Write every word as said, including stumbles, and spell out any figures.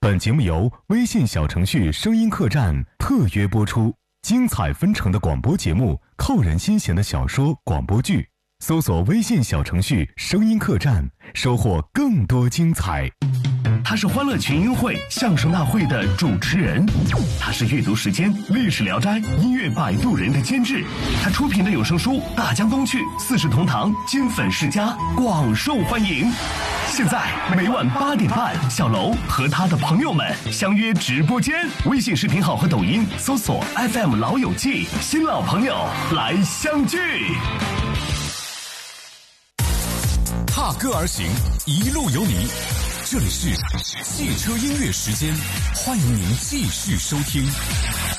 本节目由微信小程序声音客栈特约播出，精彩纷呈的广播节目，扣人心弦的小说广播剧，搜索微信小程序声音客栈，收获更多精彩。 他是欢乐群英会相声大会的主持人，他是阅读时间历史聊斋音乐摆渡人的监制，他出品的有声书《大江东去》《四世同堂》《金粉世家》广受欢迎。现在每晚八点半，小楼和他的朋友们相约直播间，微信视频号和抖音搜索 F M 老友记，新老朋友来相聚。 踏歌而行，一路有你。这里是汽车音乐时间，欢迎您继续收听。